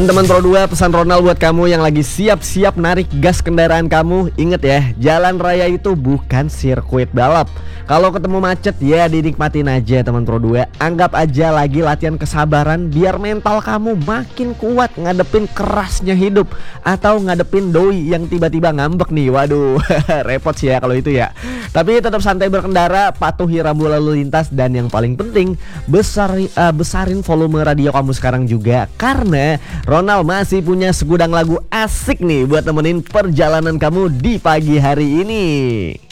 Teman Pro 2, pesan Ronald buat kamu yang lagi siap-siap narik gas kendaraan kamu. Ingat ya, jalan raya itu bukan sirkuit balap. Kalau ketemu macet ya dinikmatin aja teman Pro 2. Anggap aja lagi latihan kesabaran biar mental kamu makin kuat ngadepin kerasnya hidup, atau ngadepin doi yang tiba-tiba ngambek nih. Waduh, repot sih ya kalau itu ya. Tapi tetap santai berkendara, patuhi rambu lalu lintas, dan yang paling penting besarin volume radio kamu sekarang juga, karena Ronald masih punya segudang lagu asik nih buat nemenin perjalanan kamu di pagi hari ini.